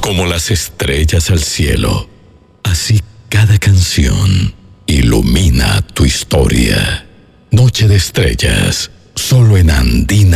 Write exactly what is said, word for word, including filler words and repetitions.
Como las estrellas al cielo, así cada canción ilumina tu historia. Noche de Estrellas, solo en Andina